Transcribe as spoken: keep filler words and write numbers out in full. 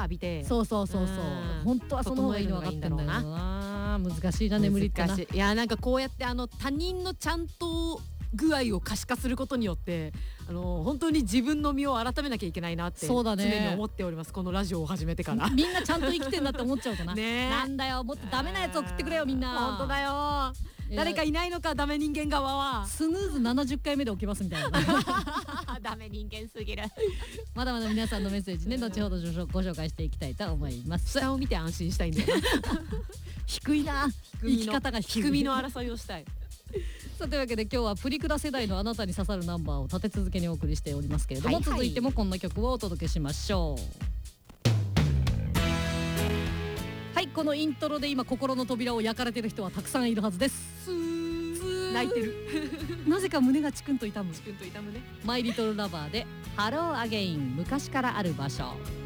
浴びて、 そうそうそうそう本当はその方がいいの分かってんだよな。難しいな眠りってな。 いやなんかこうやってあの他人のちゃんと具合を可視化することによってあの本当に自分の身を改めなきゃいけないなって常に思っております。このラジオを始めてからみんなちゃんと生きてんだって思っちゃうとなねなんだよもっとダメなやつ送ってくれよみんな。 本当だよ誰かいないのかダメ人間側は。 スヌーズななじゅっかいめで起きますみたいなダメ人間すぎるまだまだ皆さんのメッセージね後ほどご紹介していきたいと思います。 下を見て安心したいんだよな低いな生き方が低い低みの争いをしたいさあというわけで今日はプリクラ世代のあなたに刺さるナンバーを立て続けにお送りしておりますけれども、はいはい、続いてもこんな曲をお届けしましょう。はい、このイントロで今心の扉を焼かれてる人はたくさんいるはずです。 泣いてるなぜか胸がチクンと痛むチクンと痛むね。 マイリトルラバーでハローアゲイン昔からある場所。